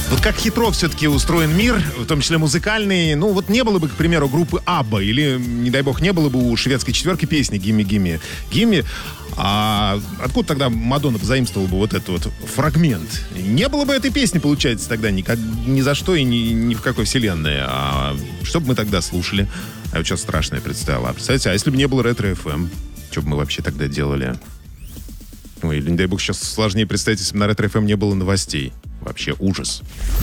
Вот как хитро все-таки устроен мир, в том числе музыкальный. Ну, вот не было бы, к примеру, группы Абба, или, не дай бог, не было бы у шведской четверки песни «Гимми, гимми, гимми». А откуда тогда Мадонна позаимствовала бы вот этот вот фрагмент? Не было бы этой песни, получается, тогда ни за что и ни в какой вселенной. А что бы мы тогда слушали? А вот сейчас страшное представила. Представляете, а если бы не было Ретро-ФМ? Что бы мы вообще тогда делали? Ой, или, не дай бог, сейчас сложнее представить, если бы на Ретро-ФМ не было новостей. Вообще ужас.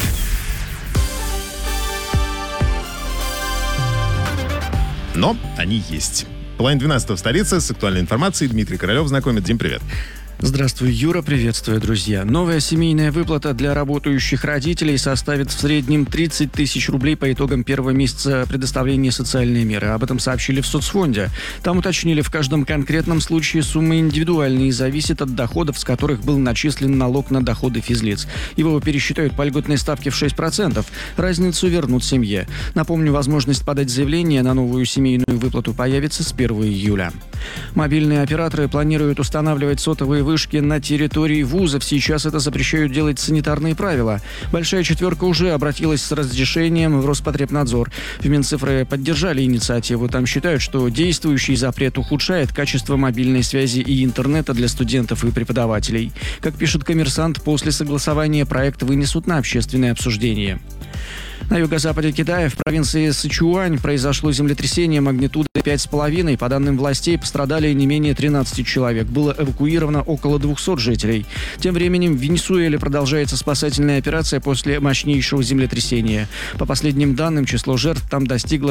Но они есть. Половина 12 в столице. С актуальной информацией Дмитрий Королев знакомит. Дим, привет. Здравствуй, Юра, приветствую, друзья. Новая семейная выплата для работающих родителей составит в среднем 30 тысяч рублей по итогам первого месяца предоставления социальной меры. Об этом сообщили в соцфонде. Там уточнили, в каждом конкретном случае сумма индивидуальная и зависит от доходов, с которых был начислен налог на доходы физлиц. Его пересчитают по льготной ставке в 6%. Разницу вернут семье. Напомню, возможность подать заявление на новую семейную выплату появится с 1 июля. Мобильные операторы планируют устанавливать сотовые вышки на территории вузов. Сейчас это запрещают делать санитарные правила. Большая четверка уже обратилась с разрешением в Роспотребнадзор. В Минцифры поддержали инициативу. Там считают, что действующий запрет ухудшает качество мобильной связи и интернета для студентов и преподавателей. Как пишет «Коммерсант», после согласования проект вынесут на общественное обсуждение. На юго-западе Китая, в провинции Сычуань, произошло землетрясение магнитудой 5,5. По данным властей, пострадали не менее 13 человек. Было эвакуировано около 200 жителей. Тем временем в Венесуэле продолжается спасательная операция после мощнейшего землетрясения. По последним данным, число жертв там достигло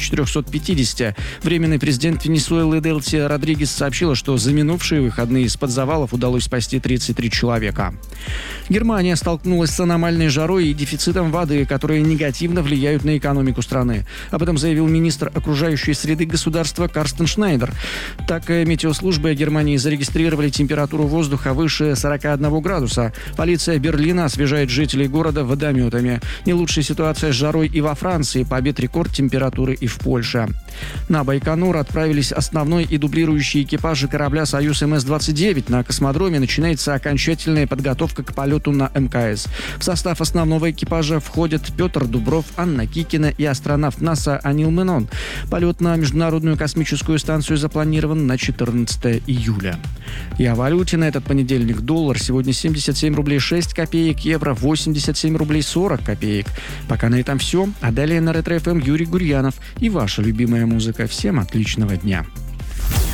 1450. Временный президент Венесуэлы Делси Родригес сообщила, что за минувшие выходные из-под завалов удалось спасти 33 человека. Германия столкнулась с аномальной жарой и дефицитом воды, которые негативно влияют на экономику страны. Об этом заявил министр окружающей среды государства Карстен Шнайдер. Так, метеослужбы Германии зарегистрировали температуру воздуха выше 41 градуса. Полиция Берлина освежает жителей города водометами. Не лучшая ситуация с жарой и во Франции. Побит рекорд температуры и в Польше. На Байконур отправились основной и дублирующие экипажи корабля «Союз МС-29». На космодроме начинается окончательная подготовка к полету на МКС. В состав основного экипажа входят Петр Дубров, Анна Кикина и астронавт НАСА Анил Менон. Полет на Международную космическую станцию запланирован на 14 июля. И о валюте на этот понедельник. Доллар сегодня 77 рублей 6 копеек, евро 87 рублей 40 копеек. Пока на этом все. А далее на Ретро-ФМ Юрий Гурьянов и ваша любимая музыка. Всем отличного дня.